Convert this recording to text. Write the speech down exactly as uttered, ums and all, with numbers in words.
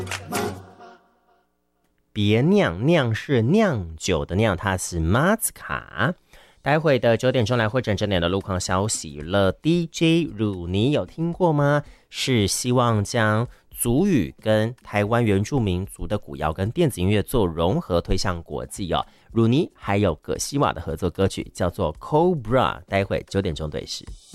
别酿，酿是酿酒的酿，它是马兹卡。待会的九点钟来会诊整点的路况消息了。D J 汝妮有听过吗？是希望将族语跟台湾原住民族的古谣跟电子音乐做融合，推向国际哦。汝妮还有葛西瓦的合作歌曲叫做 Cobra， 待会九点钟对时。